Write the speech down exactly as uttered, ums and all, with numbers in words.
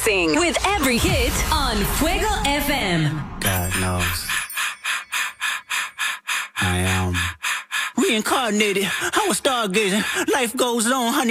stargazing with every hit on Fuego F M. God knows. I am reincarnated. I was stargazing. Life goes on, honey.